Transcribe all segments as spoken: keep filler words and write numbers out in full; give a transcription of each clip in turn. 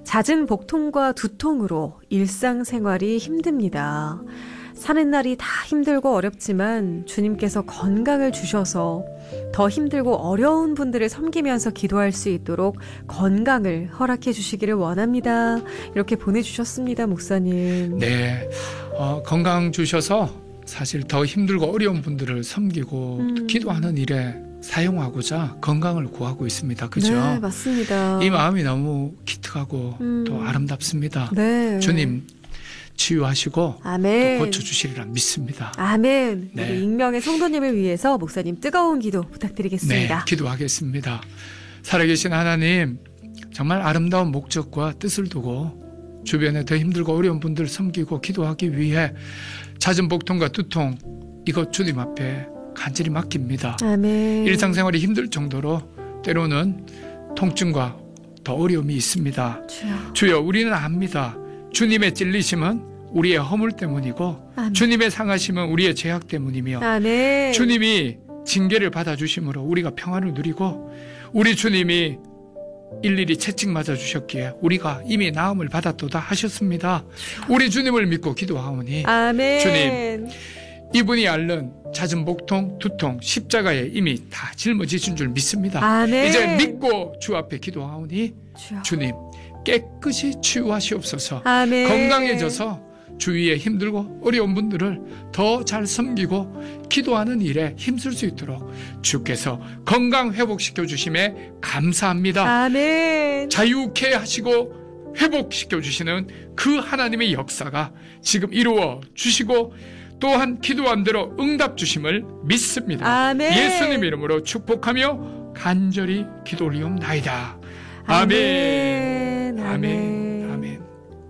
잦은 복통과 두통으로 일상생활이 힘듭니다. 사는 날이 다 힘들고 어렵지만 주님께서 건강을 주셔서 더 힘들고 어려운 분들을 섬기면서 기도할 수 있도록 건강을 허락해 주시기를 원합니다. 이렇게 보내주셨습니다, 목사님. 네, 어, 건강 주셔서 사실 더 힘들고 어려운 분들을 섬기고 음. 기도하는 일에 사용하고자 건강을 구하고 있습니다. 그죠? 네, 맞습니다. 이 마음이 너무 기특하고 음. 또 아름답습니다. 네. 주님 치유하시고 아멘. 또 고쳐주시리라 믿습니다. 아멘. 네. 우리 익명의 성도님을 위해서 목사님 뜨거운 기도 부탁드리겠습니다. 네, 기도하겠습니다. 살아계신 하나님, 정말 아름다운 목적과 뜻을 두고 주변에 더 힘들고 어려운 분들을 섬기고 기도하기 위해 잦은 복통과 두통, 이것 주님 앞에 간절히 맡깁니다. 아멘. 일상생활이 힘들 정도로 때로는 통증과 더 어려움이 있습니다. 주여, 주여 우리는 압니다. 주님의 찔리심은 우리의 허물 때문이고 아멘. 주님의 상하심은 우리의 죄악 때문이며 아멘. 주님이 징계를 받아주심으로 우리가 평안을 누리고 우리 주님이 일일이 채찍 맞아주셨기에 우리가 이미 나음을 받았도다 하셨습니다. 우리 주님을 믿고 기도하오니 아멘. 주님, 이분이 앓는 잦은 복통, 두통, 십자가에 이미 다 짊어지신 줄 믿습니다. 아멘. 이제 믿고 주 앞에 기도하오니 주여. 주님 깨끗이 치유하시옵소서. 아멘. 건강해져서 주위에 힘들고 어려운 분들을 더 잘 섬기고 기도하는 일에 힘쓸 수 있도록 주께서 건강 회복시켜 주심에 감사합니다. 아멘. 자유케 하시고 회복시켜 주시는 그 하나님의 역사가 지금 이루어 주시고 또한 기도한 대로 응답 주심을 믿습니다. 아멘. 예수님 이름으로 축복하며 간절히 기도 올리옵나이다. 아멘. 아멘. 아멘. 아멘.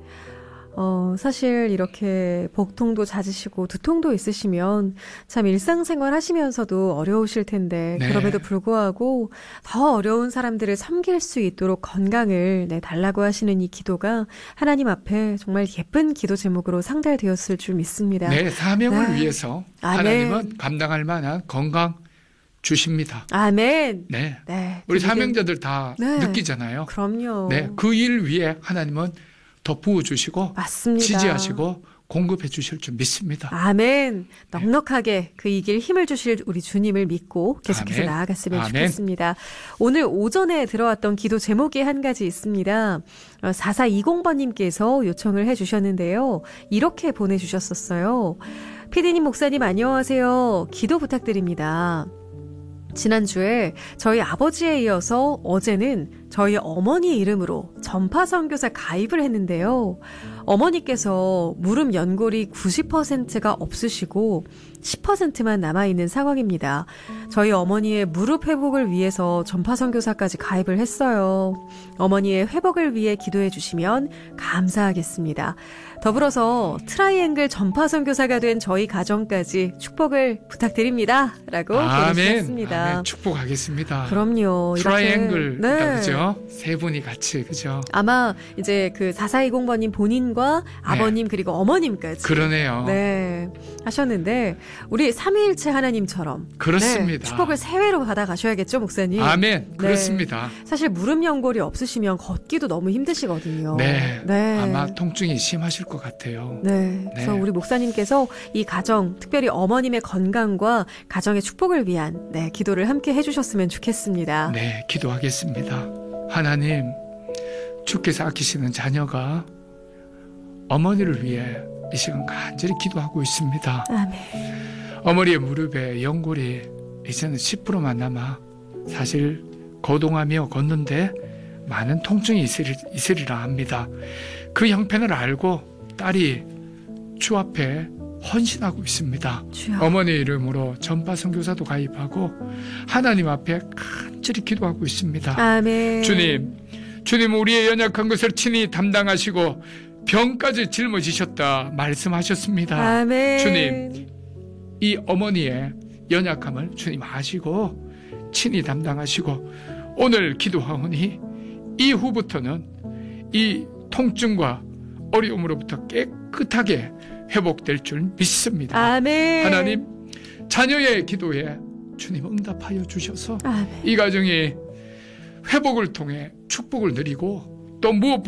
어, 사실 이렇게 복통도 잦으시고 두통도 있으시면 참 일상생활 하시면서도 어려우실 텐데 네. 그럼에도 불구하고 더 어려운 사람들을 섬길 수 있도록 건강을 네, 달라고 하시는 이 기도가 하나님 앞에 정말 예쁜 기도 제목으로 상달되었을 줄 믿습니다. 네, 사명을 네. 위해서 아멘. 하나님은 감당할 만한 건강 주십니다. 아멘. 네. 네. 우리 사명자들 다 네. 느끼잖아요. 그럼요. 네, 그 일 위해 하나님은 더 부어주시고 맞습니다. 지지하시고 공급해 주실 줄 믿습니다. 아멘. 넉넉하게 그 이 길 힘을 주실 우리 주님을 믿고 계속해서 아멘. 나아갔으면 아멘. 좋겠습니다. 오늘 오전에 들어왔던 기도 제목이 한 가지 있습니다. 사사이공 번님께서 요청을 해주셨는데요. 이렇게 보내주셨었어요. 피디님, 목사님 안녕하세요. 기도 부탁드립니다. 지난주에 저희 아버지에 이어서 어제는 저희 어머니 이름으로 전파 선교사 가입을 했는데요. 어머니께서 무릎 연골이 구십 퍼센트가 없으시고 십 퍼센트만 남아있는 상황입니다. 저희 어머니의 무릎 회복을 위해서 전파 선교사까지 가입을 했어요. 어머니의 회복을 위해 기도해 주시면 감사하겠습니다. 더불어서 트라이앵글 전파 선교사가 된 저희 가정까지 축복을 부탁드립니다. 라고 보내주셨습니다. 아멘. 축복하겠습니다. 그럼요. 트라이앵글 네. 그죠? 세 분이 같이 그죠? 아마 이제 그 사사이공 번님 본인과 아버님 네. 그리고 어머님까지 그러네요. 네 하셨는데 우리 삼위일체 하나님처럼 그렇습니다. 네, 축복을 세회로 받아가셔야겠죠, 목사님? 아멘. 네. 그렇습니다. 사실 무릎 연골이 없으시면 걷기도 너무 힘드시거든요. 네. 네. 아마 통증이 심하실 것 같아요. 네. 그래서 네. 우리 목사님께서 이 가정, 특별히 어머님의 건강과 가정의 축복을 위한 네, 기도를 함께 해주셨으면 좋겠습니다. 네, 기도하겠습니다. 하나님, 주께서 아끼시는 자녀가 어머니를 위해 이 시간 간절히 기도하고 있습니다. 아멘. 어머니의 무릎에 연골이 이제는 십 퍼센트만 남아 사실 거동하며 걷는데 많은 통증이 있으리, 있으리라 합니다. 그 형편을 알고 딸이 주 앞에 헌신하고 있습니다. 주여. 어머니 이름으로 전파 선교사도 가입하고 하나님 앞에 간절히 기도하고 있습니다. 아멘. 주님, 주님 우리의 연약한 것을 친히 담당하시고 병까지 짊어지셨다 말씀하셨습니다. 아멘. 주님, 이 어머니의 연약함을 주님 아시고 친히 담당하시고 오늘 기도하오니 이후부터는 이 통증과 어려움으로부터 깨끗하게 회복될 줄 믿습니다. 아멘. 하나님, 자녀의 기도에 주님 응답하여 주셔서 아멘. 이 가정이 회복을 통해 축복을 누리고 또 무엇보다